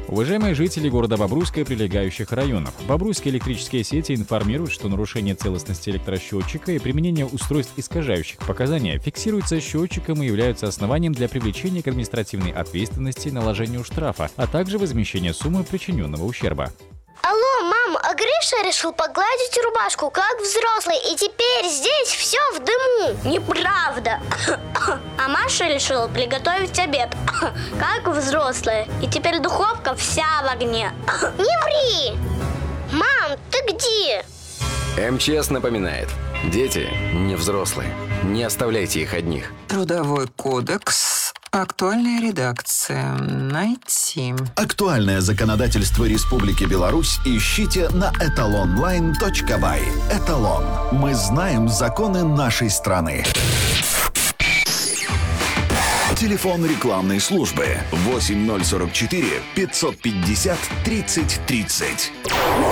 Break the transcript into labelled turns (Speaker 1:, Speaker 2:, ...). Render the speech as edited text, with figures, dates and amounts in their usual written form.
Speaker 1: Уважаемые жители города Бобруйска и прилегающих районов, Бобруйские электрические сети информируют, что нарушение целостности электросчетчика и применение устройств, искажающих показания, фиксируется счетчиком и являются основанием для привлечения к административной ответственности и наложению штрафа, а также возмещения суммы причиненного ущерба.
Speaker 2: Алло, мам, а Гриша решил погладить рубашку, как взрослый, и теперь здесь все в дыму. Неправда. А Маша решила приготовить обед, как взрослая, и теперь духовка вся в огне. Не ври! Мам, ты где?
Speaker 3: МЧС напоминает: дети не взрослые. Не оставляйте их одних.
Speaker 4: Трудовой кодекс. Актуальная редакция. Найти.
Speaker 5: Актуальное законодательство Республики Беларусь ищите на etalonline.by. Эталон. Мы знаем законы нашей страны. Телефон рекламной службы 8044 550 30 30.